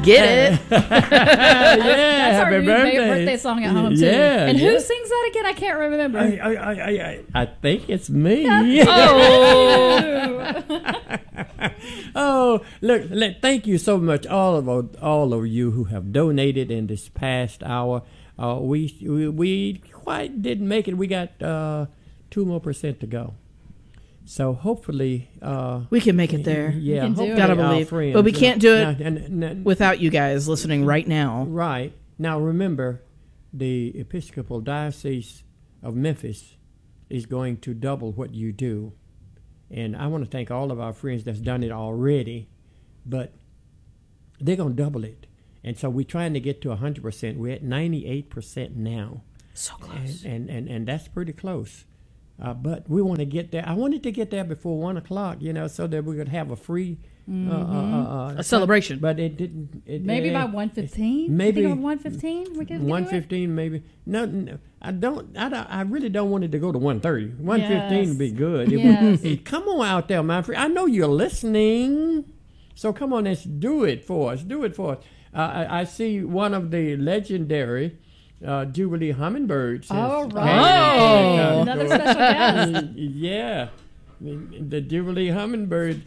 Get it? That's our happy new birthday. birthday song at home, too. Yeah, And yeah. who sings that again? I can't remember. I think it's me. Oh, look, thank you so much, all of you who have donated in this past hour. We quite didn't make it. We got 2% more to go. So hopefully we can make it there. Yeah, can do hopefully it. Gotta our believe. friends, But we can't do it now, without you guys listening right now. right now. Remember, the Episcopal Diocese of Memphis is going to double what you do. And I want to thank all of our friends that's done it already, but they're going to double it. And so we're trying to get to 100%. We're at 98% now. So close. And that's pretty close. But we want to get there. I wanted to get there before 1 o'clock, so that we could have a free a celebration. But it didn't. Maybe by 1:15? Maybe by 1:15 we could 1:15 maybe. No, I don't. I really don't want it to go to 1:30. 1:15 would be good. Yes. Come on out there, my friend. I know you're listening, so come on, let's do it for us. Do it for us. I see one of the legendary Jubilee Hummingbirds. All right. Another special guest. Yeah. The Jubilee Hummingbird,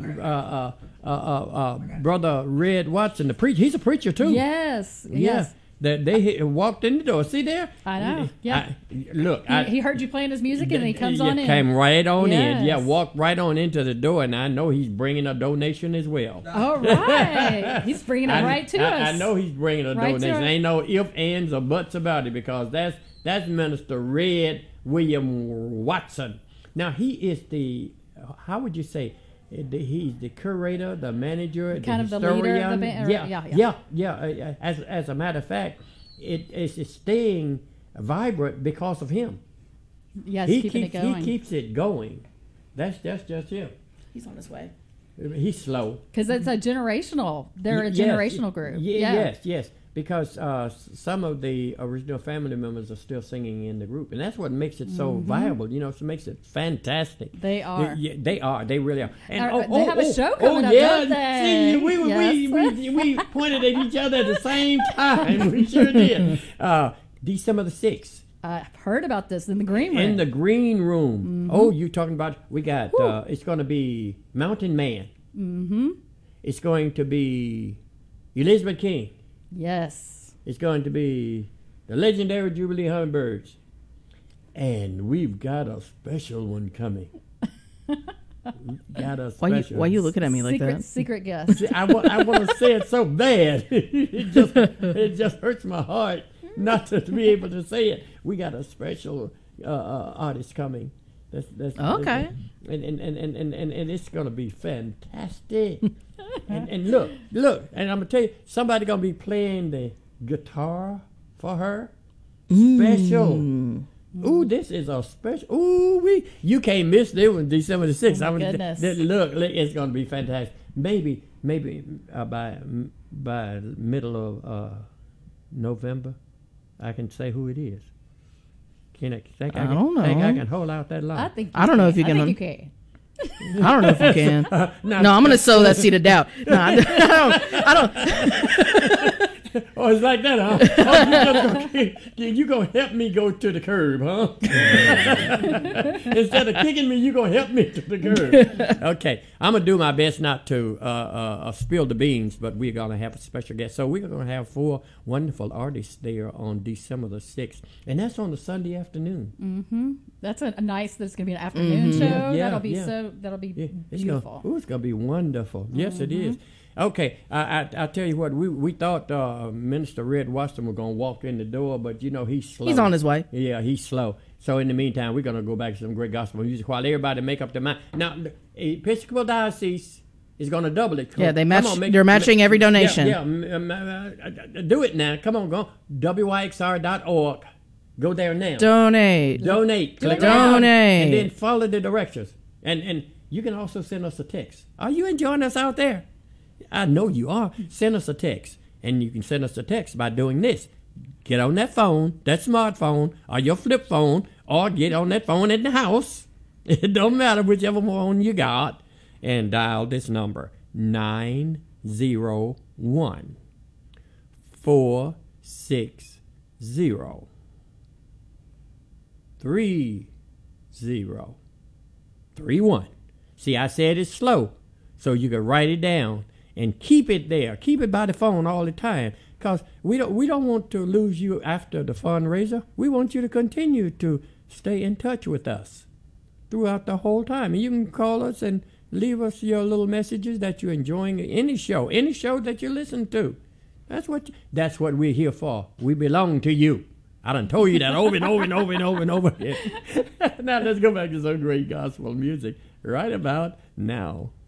Brother Red Watson, the preacher. He's a preacher too. Yes. Yeah. Yes. They walked in the door. See there? I know. Yeah. Look. He heard you playing his music and then he comes on in. Came right on in. Yeah, Yes. walked right on into the door, and I know he's bringing a donation as well. All right. He's bringing it right to us. I know he's bringing a Right to donation. us. Ain't no ifs, ands, or buts about it, because that's Minister Red William Watson. Now, he is how would you say, he's the curator, the manager, Kind the of the leader historian. of the band. Yeah. As a matter of fact, it's staying vibrant because of him. Yes, He keeping it going. He keeps it going. That's just him. He's on his way. He's slow. Because it's a generational. They're a Yes, generational group. Yes. Because some of the original family members are still singing in the group, and that's what makes it so viable. So makes it fantastic. They are. They are. They really are. And They have a show coming up, yeah. don't they? See, we pointed at each other at the same time. We sure did. December the 6th. I've heard about this in the green room. In the green room. Oh, you talking about? We got. It's going to be Mountain Man. Mm-hmm. It's going to be Elizabeth King. Yes. It's going to be the legendary Jubilee Hummingbirds. And we've got a special one coming. Got a special. Why you looking at me like that? Secret guest. See, I want to say it so bad. it just hurts my heart not to be able to say it. We got a special artist coming. Okay. And it's going to be fantastic. and look, and I'm going to tell you, somebody going to be playing the guitar for her. Special. Ooh, this is a special. Ooh, you can't miss this one, December the 6th. Oh, my goodness. Look, it's going to be fantastic. Maybe by middle of November, I can say who it is. I don't know. Think I can hold out that long? I don't know if you can. I think you can. I don't know if you can. No, I'm going to sow that seed of doubt. No, I don't. Oh, it's like that, huh? You gonna help me go to the curb, huh? Instead of kicking me, you gonna help me to the curb. Okay, I'm gonna do my best not to spill the beans, but we're gonna have a special guest. So we're gonna have 4 wonderful artists there on December the 6th, and that's on the Sunday afternoon. Mm-hmm. That's a nice. That's gonna be an afternoon show. Yeah, that'll be yeah. That'll be It's beautiful. It's gonna be wonderful. Yes, it is. Okay, I tell you what, we thought Minister Red Watson was going to walk in the door, but he's slow. He's on his way. Yeah, he's slow. So in the meantime, we're going to go back to some great gospel music while everybody make up their mind. Now, the Episcopal Diocese is going to double it. Yeah, they're matching every donation. Do it now. Come on, go. WYXR.org. Go there now. Donate. Click Donate. and then follow the directions. And you can also send us a text. Are you enjoying us out there? I know you are. Send us a text. And you can send us a text by doing this. Get on that phone, that smartphone, or your flip phone, or get on that phone in the house. It don't matter whichever phone you got. And dial this number, 9 460 460 3031. See, I said it slow, so you can write it down and keep it there. Keep it by the phone all the time, because we don't want to lose you after the fundraiser. We want you to continue to stay in touch with us throughout the whole time. And you can call us and leave us your little messages that you're enjoying any show that you listen to. That's what we're here for. We belong to you. I done told you that over and over and over and over and over again. Now let's go back to some great gospel music right about now.